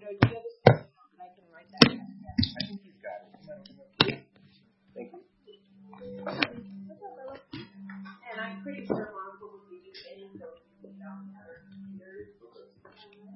you have a schedule, and I can write that down. I think he's got it. Thank you. And I'm pretty sure